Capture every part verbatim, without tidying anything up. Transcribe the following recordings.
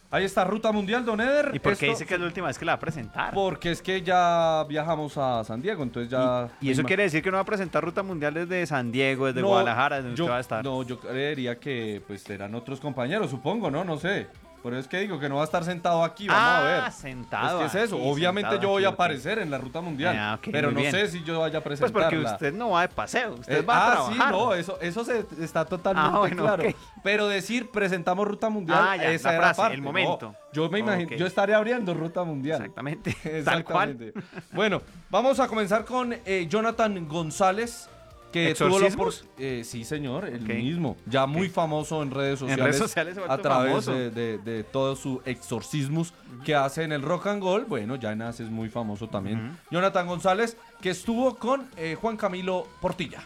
Ahí está Ruta Mundial, don Eder. ¿Y por qué dice que es la última vez que la va a presentar? Porque es que ya viajamos a San Diego, entonces ya... ¿Y, y eso quiere decir que no va a presentar Ruta Mundial desde San Diego, desde no, Guadalajara, desde yo, usted va a estar? No, yo creería que pues serán otros compañeros, supongo, ¿no? No sé. Por eso es que digo que no va a estar sentado aquí, vamos ah, a ver. Ah, sentado. Es que es eso, aquí, obviamente yo voy aquí, a aparecer okay. en la Ruta Mundial, ah, okay, pero no bien. sé si yo vaya a presentarla. Pues porque usted no va de paseo, usted eh, va a ah, trabajar. Ah, sí, no, eso, eso se, está totalmente ah, bueno, claro. Okay. Pero decir presentamos Ruta Mundial, ah, ya, esa la era frase, parte. el momento. No, yo me imagino, okay. yo estaré abriendo Ruta Mundial. Exactamente. Exactamente. Tal cual. Bueno, vamos a comenzar con eh, Jonathan González. Que tuvo la por... eh, sí, señor, el okay. mismo. Ya okay. muy famoso en redes sociales. En redes sociales a través de, de, de todo su exorcismos uh-huh. que hace en el rock and roll. Bueno, ya nace es muy famoso también. Uh-huh. Jonathan González, que estuvo con eh, Juan Camilo Portilla.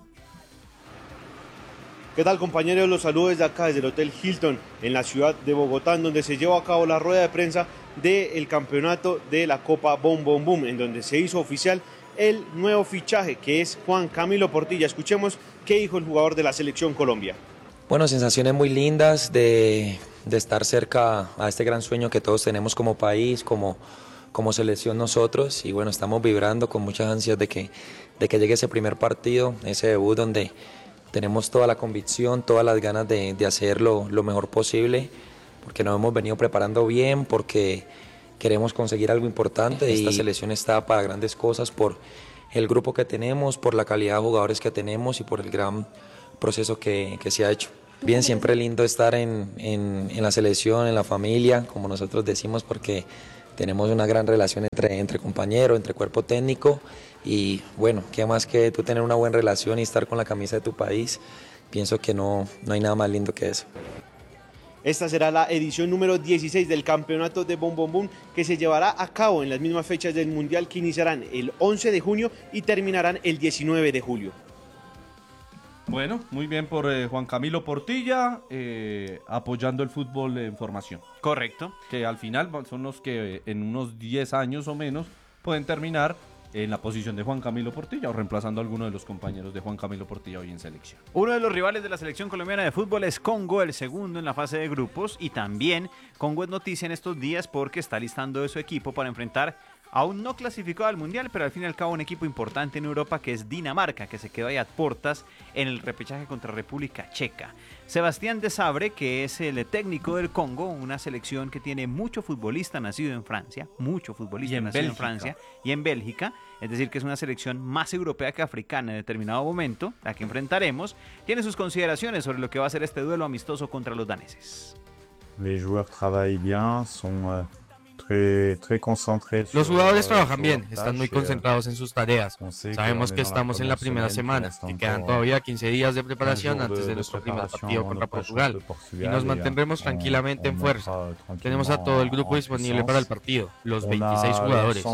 ¿Qué tal, compañeros? Los saludos desde acá, desde el Hotel Hilton, en la ciudad de Bogotá, en donde se llevó a cabo la rueda de prensa del campeonato de la Copa Boom Boom Boom, en donde se hizo oficial el nuevo fichaje, que es Juan Camilo Portilla. Escuchemos qué dijo el jugador de la Selección Colombia. Bueno, sensaciones muy lindas de, de estar cerca a este gran sueño que todos tenemos como país, como, como selección nosotros, y bueno, estamos vibrando con muchas ansias de que, de que llegue ese primer partido, ese debut donde tenemos toda la convicción, todas las ganas de, de hacerlo lo mejor posible, porque nos hemos venido preparando bien, porque queremos conseguir algo importante y esta selección está para grandes cosas por el grupo que tenemos, por la calidad de jugadores que tenemos y por el gran proceso que, que se ha hecho. Bien, siempre lindo estar en, en, en la selección, en la familia, como nosotros decimos, porque tenemos una gran relación entre, entre compañeros, entre cuerpo técnico y bueno, qué más que tú tener una buena relación y estar con la camisa de tu país, pienso que no, no hay nada más lindo que eso. Esta será la edición número dieciséis del campeonato de Boom Boom Boom, que se llevará a cabo en las mismas fechas del Mundial, que iniciarán el once de junio y terminarán el diecinueve de julio. Bueno, muy bien por eh, Juan Camilo Portilla, eh, apoyando el fútbol en formación. Correcto. Que al final son los que eh, en unos diez años o menos pueden terminar en la posición de Juan Camilo Portilla o reemplazando a alguno de los compañeros de Juan Camilo Portilla hoy en selección. Uno de los rivales de la selección colombiana de fútbol es Congo, el segundo en la fase de grupos, y también Congo es noticia en estos días porque está listando de su equipo para enfrentar aún no clasificado al Mundial, pero al fin y al cabo un equipo importante en Europa, que es Dinamarca, que se quedó ahí a puertas en el repechaje contra República Checa. Sebastián Desabre, que es el técnico del Congo, una selección que tiene mucho futbolista nacido en Francia, mucho futbolista nacido Bélgica. en Francia y en Bélgica, es decir, que es una selección más europea que africana en determinado momento, la que enfrentaremos, tiene sus consideraciones sobre lo que va a ser este duelo amistoso contra los daneses. Les joueurs travaillent bien, son... Uh... Très, très Los jugadores trabajan bien, están muy concentrados en sus tareas. Sabemos que estamos en la primera semana, que quedan todavía quince días de preparación antes de nuestro primer partido contra Portugal, y nos mantendremos tranquilamente en fuerza. Tenemos a todo el grupo disponible para el partido, los veintiséis jugadores.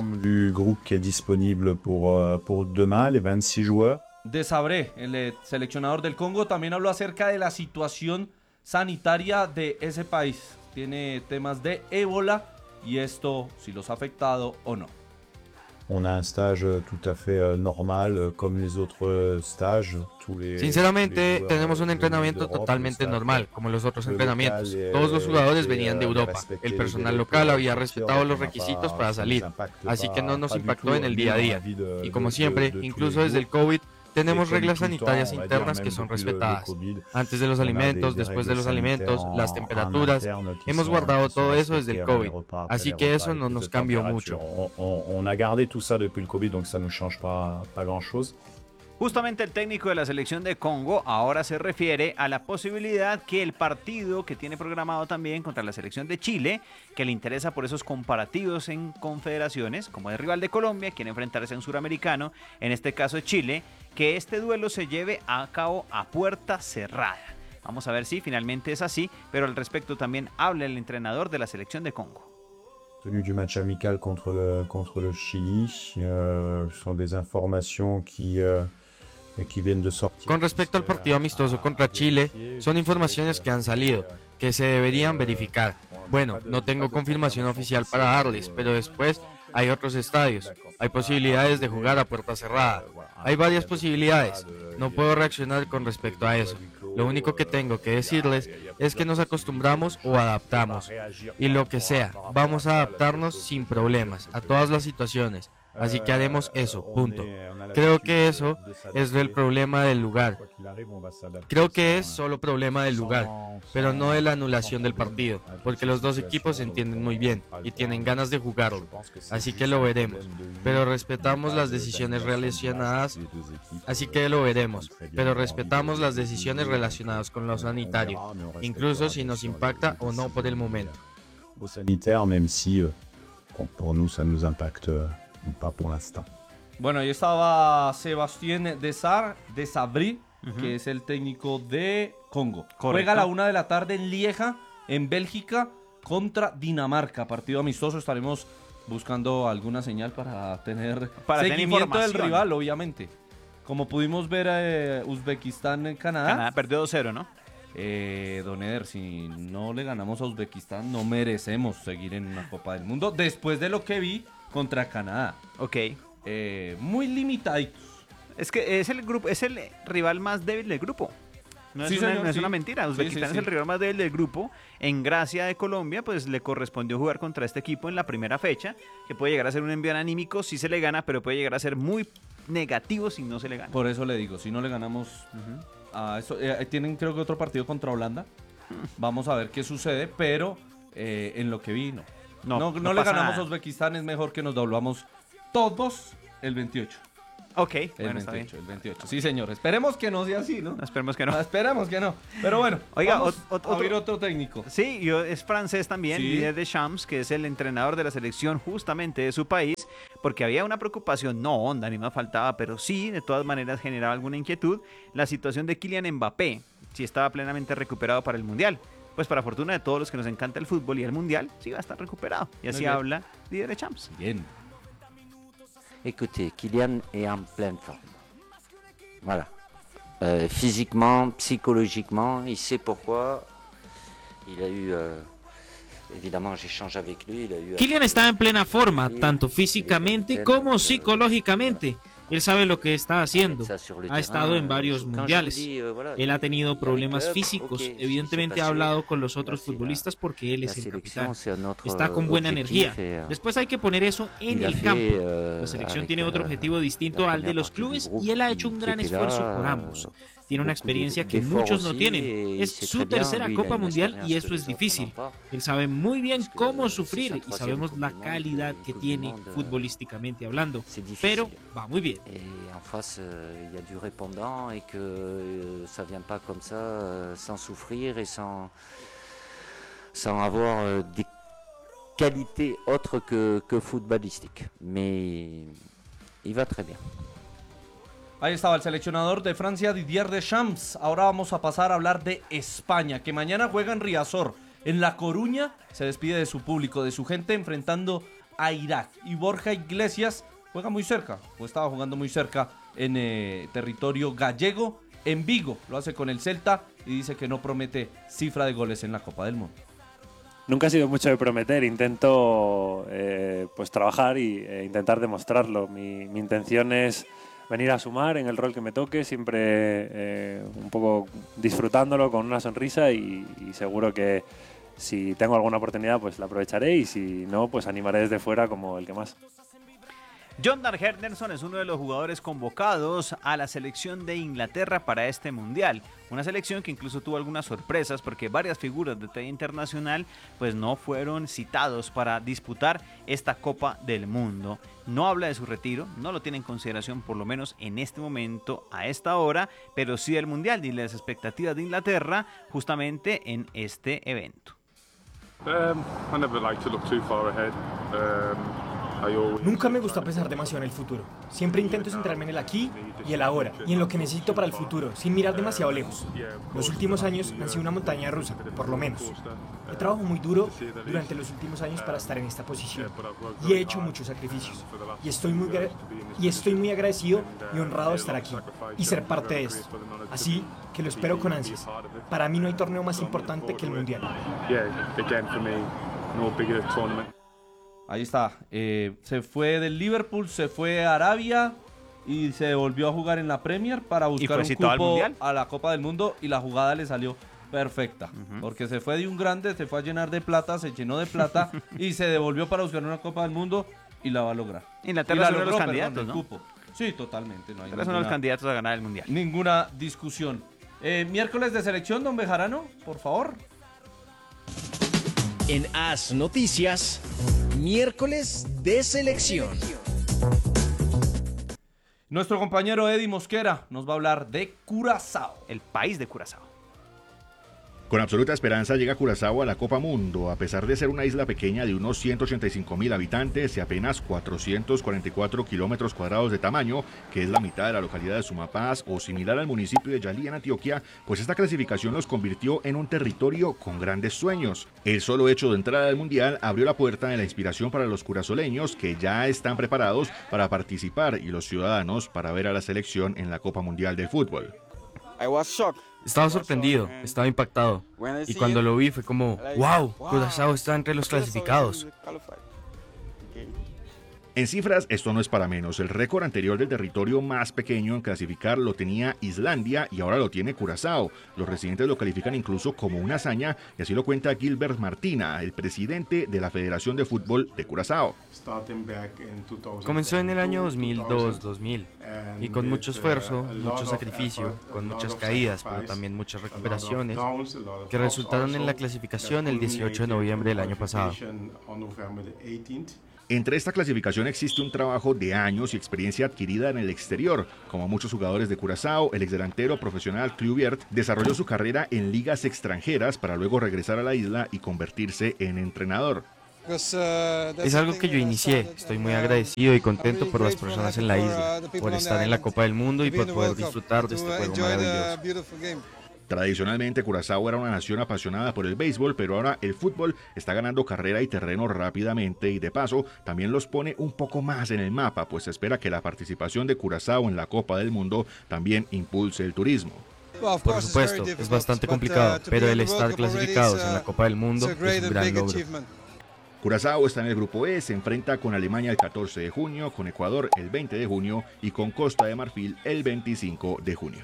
Desabre, el seleccionador del Congo, también habló acerca de la situación sanitaria de ese país. Tiene temas de ébola y esto si los ha afectado o no. On a un stage tout à fait normal, comme les autres stages. Sinceramente, tenemos un entrenamiento totalmente normal, como los otros entrenamientos. Todos los jugadores venían de Europa. El personal local había respetado los requisitos para salir, así que no nos impactó en el día a día. Y como siempre, incluso desde el COVID, tenemos reglas sanitarias internas que son respetadas. Antes de los alimentos, después de los alimentos, las temperaturas. Hemos guardado todo eso desde el COVID. Así que eso no nos cambió mucho. On a gardé tout ça depuis le COVID, donc ça ne change pas, pas grand-chose. Justamente el técnico de la selección de Congo ahora se refiere a la posibilidad que el partido que tiene programado también contra la selección de Chile, que le interesa por esos comparativos en confederaciones, como es rival de Colombia, quiere enfrentarse a un suramericano, en este caso Chile, que este duelo se lleve a cabo a puerta cerrada. Vamos a ver si finalmente es así, pero al respecto también habla el entrenador de la selección de Congo. Tenu du match amical contre le, contre le Chili, euh, son des informations qui... Euh Con respecto al partido amistoso contra Chile, son informaciones que han salido, que se deberían verificar. Bueno, no tengo confirmación oficial para darles, pero después hay otros estadios, hay posibilidades de jugar a puerta cerrada, hay varias posibilidades, no puedo reaccionar con respecto a eso. Lo único que tengo que decirles es que nos acostumbramos o adaptamos. Y lo que sea, vamos a adaptarnos sin problemas a todas las situaciones. Así que haremos eso, punto. Creo que eso es el problema del lugar. Creo que es solo problema del lugar, pero no de la anulación del partido, porque los dos equipos se entienden muy bien y tienen ganas de jugarlo. Así que lo veremos, pero respetamos las decisiones relacionadas. Así que lo veremos, pero respetamos las decisiones relacionadas con lo sanitario, incluso si nos impacta o no por el momento. Sanitaire, même si euh, pour nous ça nous impacte euh, pas pour l'instant. Bueno, ahí estaba Sebastián de Sar, de Sabri, uh-huh. que es el técnico de Congo. Correcto. Juega a la una de la tarde en Lieja, en Bélgica, contra Dinamarca. Partido amistoso, estaremos buscando alguna señal para tener para seguimiento tener del rival, obviamente. Como pudimos ver, eh, Uzbekistán en Canadá. Canadá perdió dos cero, ¿no? Eh, Don Eder, si no le ganamos a Uzbekistán, no merecemos seguir en una Copa del Mundo después de lo que vi contra Canadá. Ok. Eh, muy limitaditos. Es que es el grupo, es el rival más débil del grupo. No es, sí, una, señor, no es sí. una mentira. Uzbekistán sí, sí, sí. es el rival más débil del grupo. En gracia de Colombia, pues le correspondió jugar contra este equipo en la primera fecha, que puede llegar a ser un envío anímico si se le gana, pero puede llegar a ser muy negativo si no se le gana. Por eso le digo, si no le ganamos uh-huh. a eso, eh, tienen creo que otro partido contra Holanda. Vamos a ver qué sucede, pero eh, en lo que vi, no. No, no, no, no le ganamos nada. a Uzbekistán, es mejor que nos doblamos todos el veintiocho. Ok, el bueno, veintiocho, está bien. el veintiocho. Sí, señor. Esperemos que no sea así, ¿no? no esperemos que no. no. Esperemos que no. Pero bueno, oiga, vamos ot- ot- a oír otro técnico. Sí, yo, es francés también, sí. Didier Deschamps, que es el entrenador de la selección justamente de su país, porque había una preocupación, no onda, ni más faltaba, pero sí, de todas maneras generaba alguna inquietud, la situación de Kylian Mbappé, si estaba plenamente recuperado para el Mundial. Pues para fortuna de todos los que nos encanta el fútbol y el Mundial, sí va a estar recuperado. Y así habla Didier Deschamps. Bien. Écoutez, Kylian est en pleine forme. Voilà. Euh, physiquement, psychologiquement, il sait pourquoi. Il a eu, euh, évidemment, j'échange avec lui. Il a eu Kylian está en plena forma, tanto físicamente como psicológicamente. Él sabe lo que está haciendo. Ha estado en varios mundiales. Él ha tenido problemas físicos. Evidentemente ha hablado con los otros futbolistas porque él es el capitán. Está con buena energía. Después hay que poner eso en el campo. La selección tiene otro objetivo distinto al de los clubes y él ha hecho un gran esfuerzo por ambos. Tiene una experiencia que muchos no tienen. Es su tercera Copa Mundial y eso es difícil. Él sabe muy bien cómo sufrir y sabemos la calidad que tiene futbolísticamente hablando. Pero va muy bien. Et en face, il y a du répondant et que ça vient pas comme ça, sans souffrir et sans, sans avoir des qualités autres que, que footballistiques. Mais il va très bien. Ahí estaba el seleccionador de Francia, Didier Deschamps. Ahora vamos a pasar a hablar de España, que mañana juega en Riazor. En La Coruña se despide de su público, de su gente, enfrentando a Irak. Y Borja Iglesias juega muy cerca, o estaba jugando muy cerca en eh, territorio gallego, en Vigo. Lo hace con el Celta y dice que no promete cifra de goles en la Copa del Mundo. Nunca ha sido mucho de prometer, intento eh, pues trabajar y eh, intentar demostrarlo. Mi, mi intención es venir a sumar en el rol que me toque, siempre eh, un poco disfrutándolo con una sonrisa y, y seguro que si tengo alguna oportunidad pues la aprovecharé y si no pues animaré desde fuera como el que más. Jordan Henderson es uno de los jugadores convocados a la selección de Inglaterra para este Mundial. Una selección que incluso tuvo algunas sorpresas porque varias figuras de talla internacional pues no fueron citados para disputar esta Copa del Mundo. No habla de su retiro, no lo tiene en consideración por lo menos en este momento, a esta hora, pero sí del Mundial y las expectativas de Inglaterra justamente en este evento. Um, I never like to look too far ahead. Um... Nunca me gusta pensar demasiado en el futuro. Siempre intento centrarme en el aquí y el ahora y en lo que necesito para el futuro, sin mirar demasiado lejos. Los últimos años han sido una montaña rusa, por lo menos. He trabajado muy duro durante los últimos años para estar en esta posición y he hecho muchos sacrificios. Y estoy muy, y estoy muy agradecido y honrado de estar aquí y ser parte de esto. Así que lo espero con ansias. Para mí no hay torneo más importante que el Mundial. Ahí está, eh, se fue del Liverpool, se fue a Arabia y se volvió a jugar en la Premier para buscar un cupo a la Copa del Mundo y la jugada le salió perfecta, uh-huh. porque se fue de un grande, se fue a llenar de plata, se llenó de plata y se devolvió para buscar una Copa del Mundo y la va a lograr. Inglaterra es uno de los candidatos, ¿no? Cupo. Sí, totalmente. No hay ninguna, son los candidatos a ganar el Mundial. Ninguna discusión. Eh, miércoles de selección, don Bejarano, por favor. En As Noticias, miércoles de selección. Nuestro compañero Eddie Mosquera nos va a hablar de Curazao. El país de Curazao. Con absoluta esperanza llega Curazao a la Copa Mundo, a pesar de ser una isla pequeña de unos ciento ochenta y cinco mil habitantes y apenas cuatrocientos cuarenta y cuatro kilómetros cuadrados de tamaño, que es la mitad de la localidad de Sumapaz o similar al municipio de Yalí en Antioquia, pues esta clasificación los convirtió en un territorio con grandes sueños. El solo hecho de entrada al Mundial abrió la puerta de la inspiración para los curazoleños, que ya están preparados para participar, y los ciudadanos para ver a la selección en la Copa Mundial de Fútbol. Estaba sorprendido, estaba impactado, y cuando lo vi fue como, wow, Curazao está entre los clasificados. En cifras, esto no es para menos. El récord anterior del territorio más pequeño en clasificar lo tenía Islandia y ahora lo tiene Curazao. Los residentes lo califican incluso como una hazaña, y así lo cuenta Gilbert Martina, el presidente de la Federación de Fútbol de Curazao. Comenzó en el año dos mil dos dos mil y con mucho esfuerzo, mucho sacrificio, con muchas caídas, pero también muchas recuperaciones que resultaron en la clasificación el dieciocho de noviembre del año pasado. Entre esta clasificación existe un trabajo de años y experiencia adquirida en el exterior. Como muchos jugadores de Curazao, el exdelantero profesional Kluivert desarrolló su carrera en ligas extranjeras para luego regresar a la isla y convertirse en entrenador. Es algo que yo inicié. Estoy muy agradecido y contento por las personas en la isla, por estar en la Copa del Mundo y por poder disfrutar de este juego maravilloso. Tradicionalmente, Curazao era una nación apasionada por el béisbol, pero ahora el fútbol está ganando carrera y terreno rápidamente, y de paso también los pone un poco más en el mapa, pues se espera que la participación de Curazao en la Copa del Mundo también impulse el turismo. Por supuesto, es bastante complicado, pero el estar clasificados en la Copa del Mundo es un gran logro. Curazao está en el grupo E, se enfrenta con Alemania el catorce de junio, con Ecuador el veinte de junio y con Costa de Marfil el veinticinco de junio.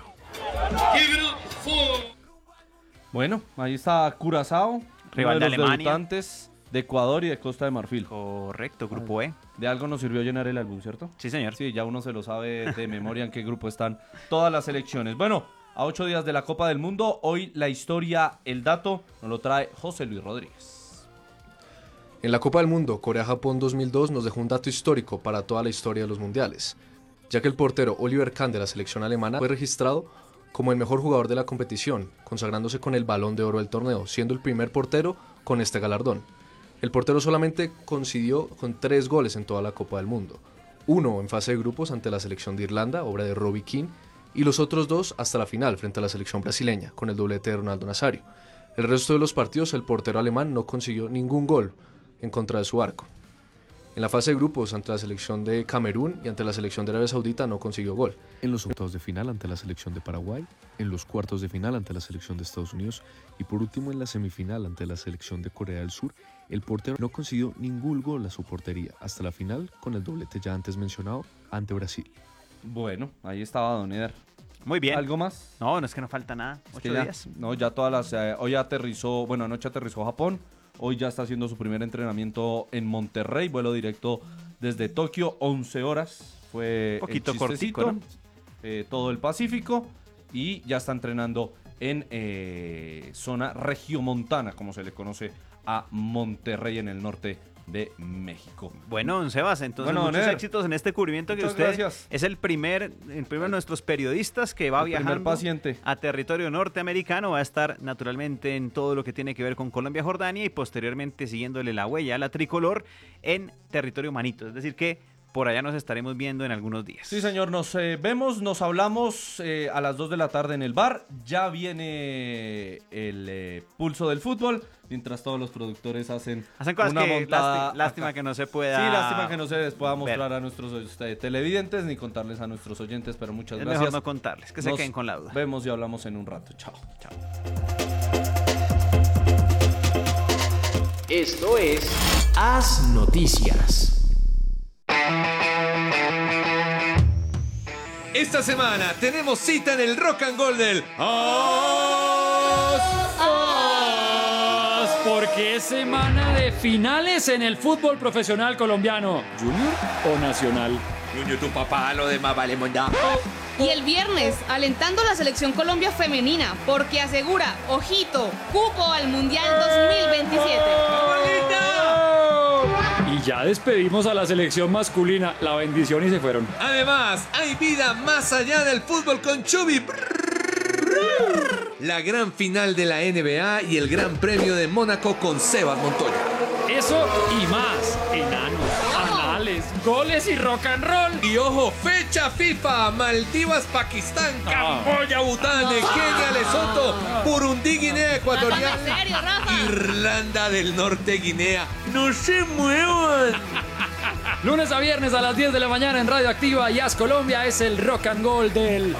Bueno, ahí está Curazao, rival de, de los Alemania, debutantes de Ecuador y de Costa de Marfil. Correcto, grupo E. De algo nos sirvió llenar el álbum, ¿cierto? Sí, señor. Sí, ya uno se lo sabe de memoria en qué grupo están todas las selecciones. Bueno, a ocho días de la Copa del Mundo, hoy la historia, el dato, nos lo trae José Luis Rodríguez. En la Copa del Mundo, Corea-Japón dos mil dos nos dejó un dato histórico para toda la historia de los mundiales, ya que el portero Oliver Kahn de la selección alemana fue registrado como el mejor jugador de la competición, consagrándose con el Balón de Oro del torneo, siendo el primer portero con este galardón. El portero solamente coincidió con tres goles en toda la Copa del Mundo, uno en fase de grupos ante la selección de Irlanda, obra de Robbie Keane, y los otros dos hasta la final frente a la selección brasileña, con el doblete de Ronaldo Nazario. El resto de los partidos el portero alemán no consiguió ningún gol en contra de su arco. En la fase de grupos ante la selección de Camerún y ante la selección de Arabia Saudita no consiguió gol. En los octavos de final ante la selección de Paraguay, en los cuartos de final ante la selección de Estados Unidos y por último en la semifinal ante la selección de Corea del Sur, el portero no consiguió ningún gol a su portería hasta la final con el doblete ya antes mencionado ante Brasil. Bueno, ahí estaba Don Eder. Muy bien. ¿Algo más? No, no es que no falta nada. Es Ocho ya, días. No, ya todas las... Eh, hoy aterrizó, bueno, anoche aterrizó Japón. Hoy ya está haciendo su primer entrenamiento en Monterrey, vuelo directo desde Tokio, once horas. Fue un poquito cortico, ¿no? eh, todo el Pacífico, y ya está entrenando en eh, zona regiomontana, como se le conoce a Monterrey en el norte de México. Bueno, don Sebas, entonces bueno, muchos Ner, éxitos en este cubrimiento que usted gracias. Es el primer, el primero de nuestros periodistas que va el viajando paciente. a territorio norteamericano, va a estar naturalmente en todo lo que tiene que ver con Colombia-Jordania y posteriormente siguiéndole la huella a la tricolor en territorio manito, es decir que por allá nos estaremos viendo en algunos días. Sí, señor, nos eh, vemos, nos hablamos eh, a las dos de la tarde en el bar. Ya viene el eh, pulso del fútbol, mientras todos los productores hacen, hacen cosas una que montada. Lástima, lástima que no se pueda. Sí, lástima que no se les pueda mostrar ver. a nuestros este, televidentes ni contarles a nuestros oyentes, pero muchas es gracias. Es mejor no contarles, que nos se queden con la duda. Vemos y hablamos en un rato. Chao. Chao. Esto es As Noticias. Esta semana tenemos cita en el Rock and Roll del As Porque es semana de finales en el fútbol profesional colombiano. ¿Junior o Nacional? Junior, tu papá, lo demás vale mondá. Y el viernes, alentando a la selección Colombia femenina, porque asegura, ojito, cupo al Mundial dos mil veintisiete. Y ya despedimos a la selección masculina, la bendición y se fueron. Además, hay vida más allá del fútbol con Chubi. La gran final de la N B A y el Gran Premio de Mónaco con Sebas Montoya. Eso y más, enanos, anales, goles y rock and roll. Y ojo, fecha FIFA, Maldivas, Pakistán, Camboya, Bután, Kenia, Lesoto, Burundi, Guinea Ecuatorial, ¿En serio, Rafa? Irlanda del Norte, Guinea. ¡No se muevan! Lunes a viernes a las diez de la mañana en Radio Activa y As Colombia es el rock and roll del...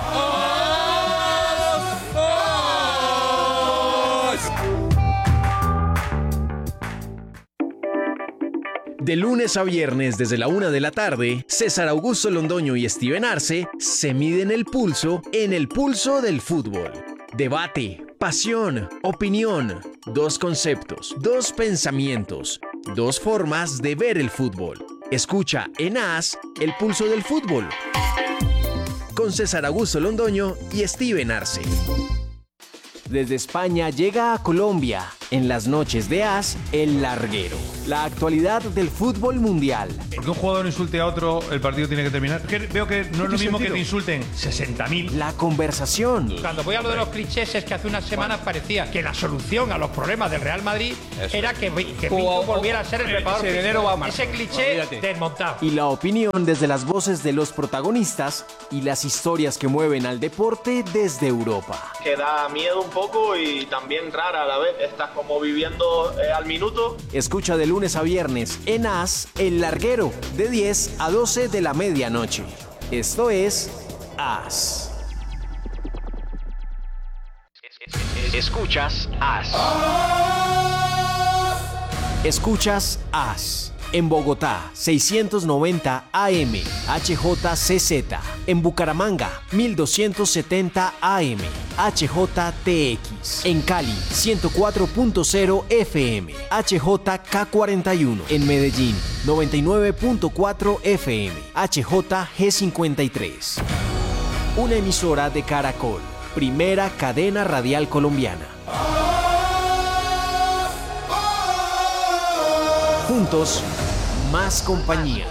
De lunes a viernes desde la una de la tarde, César Augusto Londoño y Steven Arce se miden el pulso en el pulso del fútbol. Debate, pasión, opinión, dos conceptos, dos pensamientos, dos formas de ver el fútbol. Escucha en AS el pulso del fútbol con César Augusto Londoño y Steven Arce. Desde España llega a Colombia, en las noches de AS, El Larguero. La actualidad del fútbol mundial. Porque un jugador insulte a otro, el partido tiene que terminar. Que veo que no es lo mismo que te insulten sesenta mil. La conversación. Cuando voy a lo de los clichés es que hace unas semanas parecía que la solución a los problemas del Real Madrid Eso. era que, que Pinto volviera a ser el preparador. Ese, enero va Ese cliché Olvídate. desmontado. Y la opinión desde las voces de los protagonistas y las historias que mueven al deporte desde Europa. Que da miedo un poco y también rara a la vez. Estás como viviendo eh, al minuto. Escucha de lunes a viernes en AS El Larguero, de diez a doce de la medianoche. Esto es AS. Escuchas AS. Escuchas AS. En Bogotá, seiscientos noventa A M, H J C Z. En Bucaramanga, mil doscientos setenta A M, H J T X. En Cali, ciento cuatro punto cero F M, H J K cuarenta y uno. En Medellín, noventa y nueve punto cuatro F M, H J G cincuenta y tres. Una emisora de Caracol, primera cadena radial colombiana. Juntos, más compañía.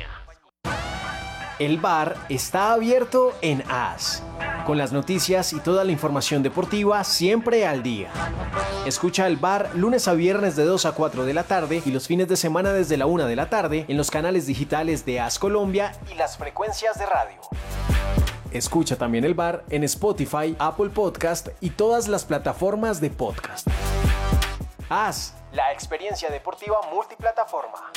El bar está abierto en AS, con las noticias y toda la información deportiva siempre al día. Escucha el bar lunes a viernes de dos a cuatro de la tarde y los fines de semana desde la una de la tarde en los canales digitales de AS Colombia y las frecuencias de radio. Escucha también el bar en Spotify, Apple Podcast y todas las plataformas de podcast. AS, la experiencia deportiva multiplataforma.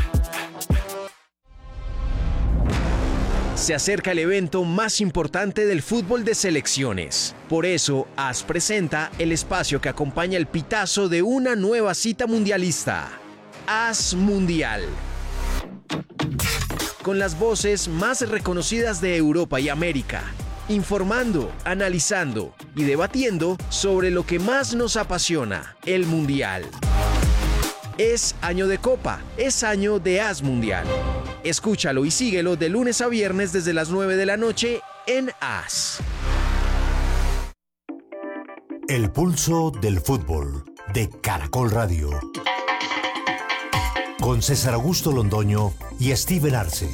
Se acerca el evento más importante del fútbol de selecciones. Por eso, AS presenta el espacio que acompaña el pitazo de una nueva cita mundialista. AS Mundial. Con las voces más reconocidas de Europa y América. Informando, analizando y debatiendo sobre lo que más nos apasiona, el Mundial. Es año de Copa, es año de AS Mundial. Escúchalo y síguelo de lunes a viernes desde las nueve de la noche en AS. El pulso del fútbol de Caracol Radio. Con César Augusto Londoño y Steven Arce.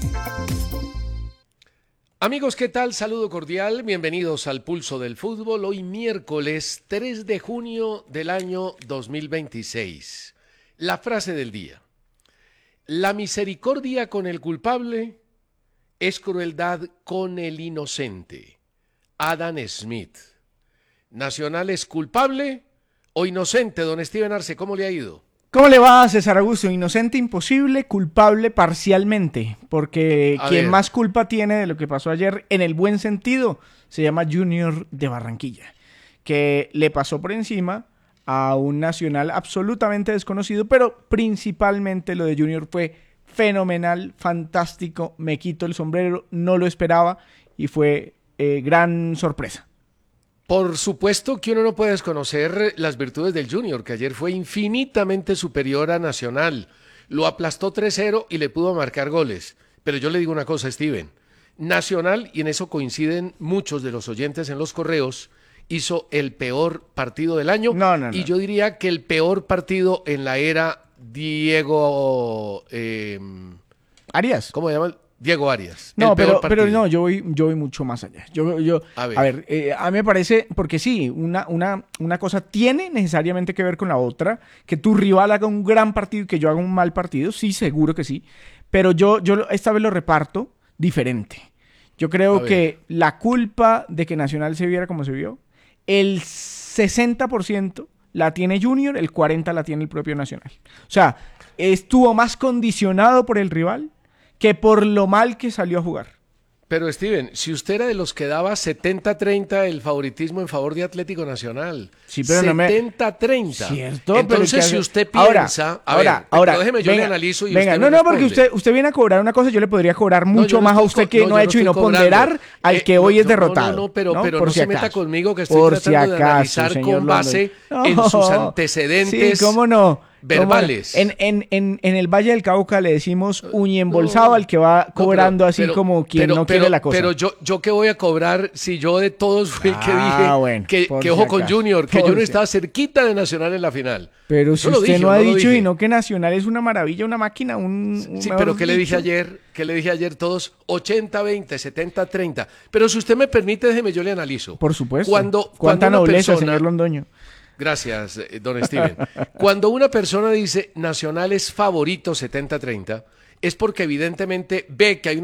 Amigos, ¿qué tal? Saludo cordial, bienvenidos al Pulso del Fútbol, hoy miércoles tres de junio del año dos mil veintiséis. La frase del día: la misericordia con el culpable es crueldad con el inocente. Adam Smith. ¿Nacional es culpable o inocente, don Steven Arce? ¿Cómo le ha ido? ¿Cómo le va, César Augusto? Inocente imposible, culpable parcialmente, porque a quien ver. más culpa tiene de lo que pasó ayer, en el buen sentido, se llama Junior de Barranquilla, que le pasó por encima a un Nacional absolutamente desconocido, pero principalmente lo de Junior fue fenomenal, fantástico, me quito el sombrero, no lo esperaba y fue eh, gran sorpresa. Por supuesto que uno no puede desconocer las virtudes del Junior, que ayer fue infinitamente superior a Nacional. Lo aplastó tres cero y le pudo marcar goles. Pero yo le digo una cosa, Steven. Nacional, y en eso coinciden muchos de los oyentes en los correos, hizo el peor partido del año. No, no, no. Y yo diría que el peor partido en la era Diego... Eh, Arias. ¿Cómo se llama? Diego Arias. No, pero, pero no, yo voy, yo voy mucho más allá. Yo, yo, a ver, a, ver eh, a mí me parece, porque sí, una, una, una cosa tiene necesariamente que ver con la otra, que tu rival haga un gran partido y que yo haga un mal partido, sí, seguro que sí, pero yo, yo esta vez lo reparto diferente. Yo creo que la culpa de que Nacional se viera como se vio, el sesenta por ciento la tiene Junior, el cuarenta por ciento la tiene el propio Nacional. O sea, estuvo más condicionado por el rival que por lo mal que salió a jugar. Pero Steven, si usted era de los que daba setenta treinta el favoritismo en favor de Atlético Nacional, sí, pero setenta treinta. No me... Cierto, entonces pero si que... usted ahora, piensa, a ahora, ver, ahora, déjeme, yo venga, le analizo y venga, usted no, me no, responde. porque usted, usted viene a cobrar una cosa, yo le podría cobrar mucho no, más no a usted estoy, que no, no ha no hecho y no cobrando. ponderar al eh, que no, hoy es no, derrotado. No, no, pero, ¿no? pero por no si se acaso. meta conmigo que estoy por tratando si acaso, de analizar señor con base no, en sus antecedentes. Sí, cómo no. Verbales. En, en, en, en el Valle del Cauca le decimos uñiembolsado no, al que va cobrando no, pero, así pero, como quien pero, no pero, quiere la cosa. Pero yo, yo qué voy a cobrar si yo de todos fui el ah, que dije bueno, que, que si ojo acaso, con Junior, que Junior si estaba cerquita de Nacional en la final. Pero si usted dije, no ha no dicho y no que Nacional es una maravilla, una máquina, un... un sí, pero ¿qué le dije ayer? ¿Qué le dije ayer? Todos ochenta veinte, setenta treinta. Pero si usted me permite, déjeme, yo le analizo. Por supuesto. Cuando, ¿Cuánta cuando nobleza, persona, señor Londoño? Gracias, don Steven. Cuando una persona dice Nacional es favorito setenta treinta, es porque evidentemente ve que hay una